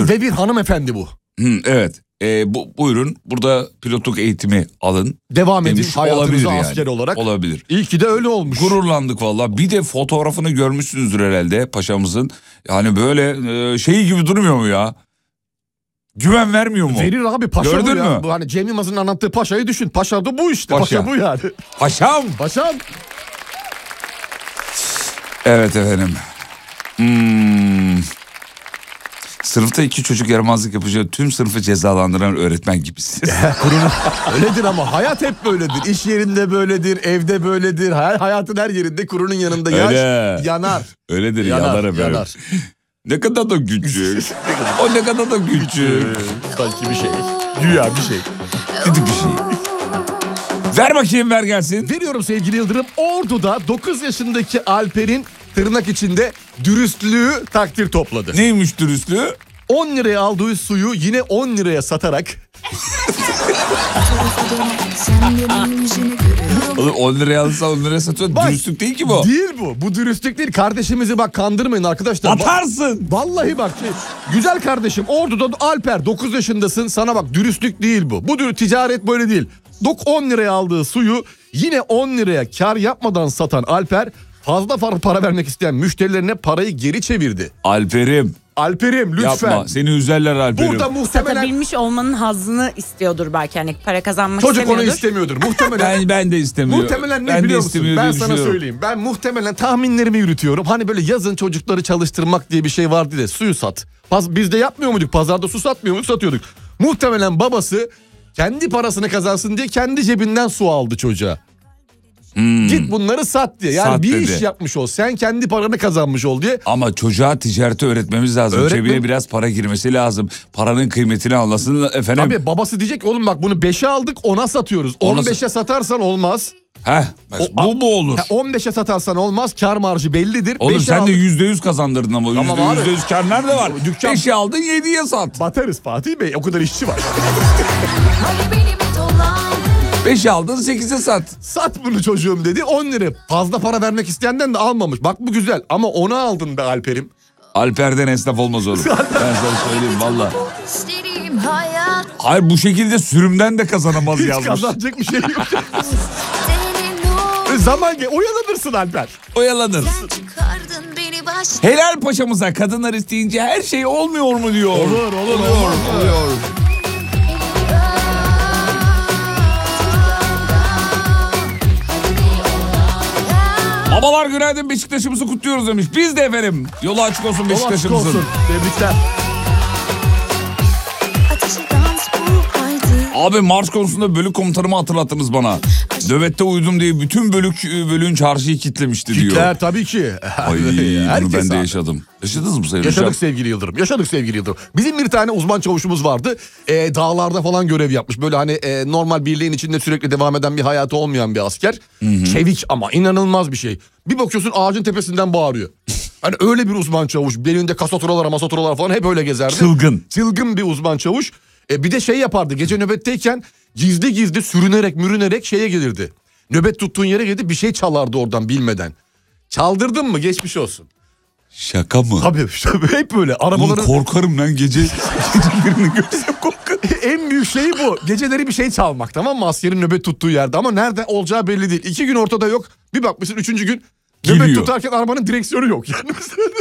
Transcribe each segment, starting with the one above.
Ve bir hanımefendi bu. Evet. Buyurun burada pilotluk eğitimi alın. Devam edin hayatınıza yani. asker olarak. Olabilir. İyi ki de öyle olmuş. Gururlandık valla. Bir de fotoğrafını görmüşsünüzdür herhalde paşamızın. Yani böyle şey gibi durmuyor mu ya? Güven vermiyor mu? Verir abi, paşa Gördün bu ya. mü? Bu hani Cem Yılmaz'ın anlattığı paşayı düşün. Paşa da bu işte. Paşa bu yani. Paşam. Paşam. Evet efendim. Sınıfta 2 çocuk yaramazlık yapınca tüm sınıfı cezalandıran öğretmen gibisin. Öyledir ama hayat hep böyledir. İş yerinde böyledir, evde böyledir. Hayatın her yerinde kurunun yanında yanar. Öyledir, yanar efendim. Ne kadar da küçük. O ne kadar da küçük. Sanki bir şey. Güya bir şey. Kötü bir şey. Ver bakayım, ver gelsin. Veriyorum sevgili Yıldırım. Ordu'da 9 yaşındaki Alper'in tırnak içinde dürüstlüğü takdir topladı. Neymiş dürüstlüğü? 10 liraya aldığı suyu yine 10 liraya satarak... Oğlum 10 liraya alırsa 10 liraya satıyor. Dürüstlük değil ki bu. Değil bu. Bu dürüstlük değil. Kardeşimizi bak kandırmayın arkadaşlar. Batarsın. Vallahi bak. Güzel kardeşim, Ordu'da Alper 9 yaşındasın. Sana bak, dürüstlük değil bu. Bu ticaret böyle değil. 10 liraya aldığı suyu yine 10 liraya kar yapmadan satan Alper, fazla para vermek isteyen müşterilerine parayı geri çevirdi. Alper'im lütfen. Yapma, seni üzerler Alper'im. Burada muhtemelen... Satabilmiş olmanın hazzını istiyordur belki, hani para kazanmak Çocuk istemiyordur. onu istemiyordur muhtemelen. Ben de istemiyorum. Muhtemelen ne biliyor musun? Ben sana söyleyeyim. Ben muhtemelen tahminlerimi yürütüyorum. Hani böyle yazın çocukları çalıştırmak diye bir şey vardı da, suyu sat. Biz de yapmıyor muyduk? Pazarda su satmıyor muyduk? Satıyorduk. Muhtemelen babası kendi parasını kazansın diye kendi cebinden su aldı çocuğa. Git bunları sat diye. Yani Sat bir dedi. iş yapmış ol. Sen kendi paranı kazanmış ol diye. Ama çocuğa ticareti öğretmemiz lazım. Cebine biraz para girmesi lazım. Paranın kıymetini anlasın efendim. Tabii babası diyecek ki oğlum bak bunu 5'e aldık 10'a satıyoruz. 15'e satarsan olmaz. Bu mu olur? 15'e satarsan olmaz. Kar marjı bellidir. Oğlum sen de %100 kazandırdın ama. Tamam %100 kar nerede var? Dükkan... 5'e aldın 7'ye sat. Batarız Fatih Bey, o kadar işçi var. 5'e aldın 8'e sat. Sat bunu çocuğum dedi, 10 lira. Fazla para vermek isteyenden de almamış. Bak bu güzel ama onu aldın be Alper'im. Alper'den esnaf olmaz oğlum. Ben sana söyleyeyim valla. Hayır, bu şekilde sürümden de kazanamaz Hiç yazmış. kazanacak bir şey yok. Zaman oyalanırsın Alper. Oyalanır. Helal paşamıza, kadınlar isteyince her şey olmuyor mu diyor. Oluyor. Babalar günaydın, Beşiktaş'ımızı kutluyoruz demiş. Biz de efendim. Yolu açık olsun Beşiktaş'ımızın. Yolu açık olsun. Tebrikler. Abi marş konusunda bölük komutanımı hatırlattınız bana. Nöbette uyudum diye bütün bölüğün çarşıyı kitlemişti diyor. Kitler tabii ki. Ay, bunu ben de yaşadım. Yaşadınız mı Sayın Hocam? Yaşadık sevgili Yıldırım. Bizim bir tane uzman çavuşumuz vardı. Dağlarda falan görev yapmış. Böyle hani normal birliğin içinde sürekli devam eden bir hayatı olmayan bir asker. Çevik ama inanılmaz bir şey. Bir bakıyorsun ağacın tepesinden bağırıyor. Hani öyle bir uzman çavuş. Belinde kasaturalar falan hep öyle gezerdi. Çılgın bir uzman çavuş. Bir de şey yapardı. Gece nöbetteyken gizli sürünerek şeye gelirdi. Nöbet tuttuğun yere gelirdi, bir şey çalardı oradan bilmeden. Çaldırdın mı geçmiş olsun. Şaka mı? Tabii hep böyle. Arabaların... Korkarım lan gece birini görsem korkarım. En büyük şey bu. Geceleri bir şey çalmak, tamam mı? Askerin nöbet tuttuğu yerde ama nerede olacağı belli değil. 2 gün ortada yok. Bir bakmışsın 3. gün nöbet tutarken arabanın direksiyonu yok. Yani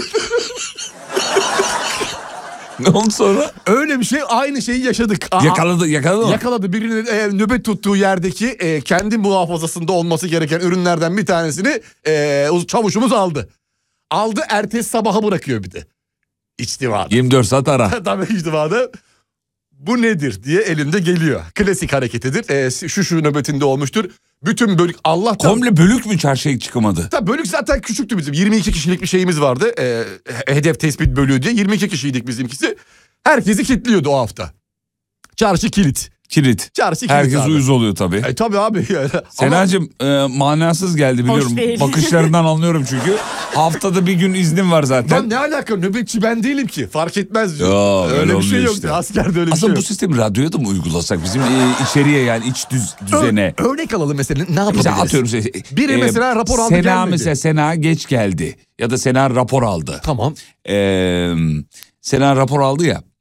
ne oldu sonra? Öyle bir şey, aynı şeyi yaşadık. Yakaladı mı? Yakaladı birini, nöbet tuttuğu yerdeki kendi muhafazasında olması gereken ürünlerden bir tanesini çavuşumuz aldı. Ertesi sabaha bırakıyor bir de. İçtimada. 24 saat ara. Tabii içtimada. Bu nedir diye elinde geliyor. Klasik hareketidir. Şu nöbetinde olmuştur. Bütün bölük Allah'tan... Komple bölük mü çarşıya çıkamadı? Tabii bölük zaten küçüktü bizim. 22 kişilik bir şeyimiz vardı. Hedef tespit bölüğü diye. 22 kişiydik bizimkisi. Herkesi kilitliyordu o hafta. Çarşı kilit. Çarşı kilit. Herkes abi. Uyuz oluyor tabii. Tabii abi. Senacığım manasız geldi biliyorum. Bakışlarından anlıyorum çünkü. Haftada bir gün iznim var zaten. Lan ne alaka, nöbetçi ben değilim ki. Fark etmez diyor. Ya, öyle bir şey yok. işte. Askerde öyle bir şey aslında yok. bu sistemi radyoya da mı uygulasak? Bizim içeriye yani iç düzene. Örnek alalım mesela, ne yapabiliriz? Mesela atıyorum. Biri mesela rapor aldı gelmedi. Mesela Sena geç geldi. Ya da Sena rapor aldı. Tamam. Sena rapor aldı ya.